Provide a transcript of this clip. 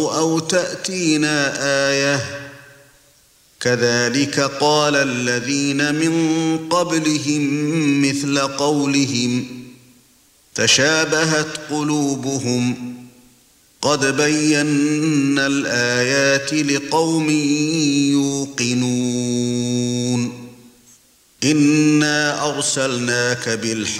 أو تأتينا آية كذلك قال الذين من قبلهم مثل قولهم تشابهت قلوبهم قد بينا الآيات لقوم يوقنون إنا أرسلناك بالحق